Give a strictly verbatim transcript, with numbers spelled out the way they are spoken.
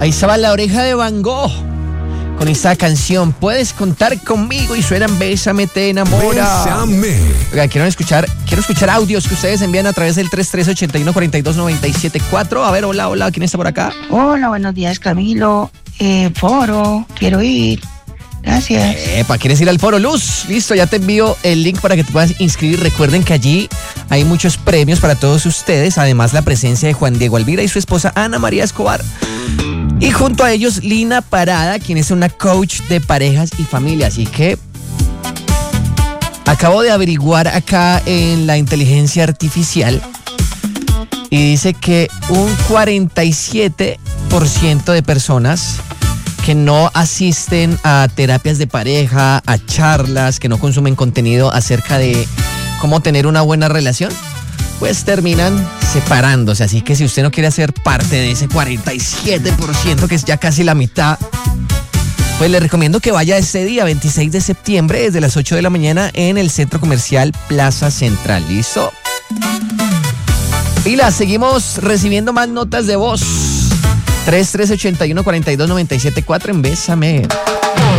Ahí estaba La Oreja de Van Gogh con esta canción, Puedes contar conmigo, y suenan Bésame, te enamora. Bésame. Oiga, quiero escuchar, quiero escuchar audios que ustedes envían a través del tres tres ocho uno cuatro dos nueve siete cuatro. A ver, hola, hola, ¿quién está por acá? Hola, buenos días, Camilo. Eh, foro, quiero ir. Gracias. Epa, ¿quieres ir al Foro Luz? Listo, ya te envío el link para que te puedas inscribir. Recuerden que allí hay muchos premios para todos ustedes. Además, la presencia de Juan Diego Alvira y su esposa Ana María Escobar. Y junto a ellos, Lina Parada, quien es una coach de parejas y familia. Así que acabo de averiguar acá en la inteligencia artificial y dice que un cuarenta y siete por ciento de personas que no asisten a terapias de pareja, a charlas, que no consumen contenido acerca de cómo tener una buena relación, pues terminan separándose. Así que si usted no quiere ser parte de ese cuarenta y siete por ciento, que es ya casi la mitad, pues le recomiendo que vaya este día, veintiséis de septiembre, desde las ocho de la mañana en el Centro Comercial Plaza Central. ¿Listo? Pila, seguimos recibiendo más notas de voz. tres tres ocho uno cuatro dos nueve siete cuatro en Bésame.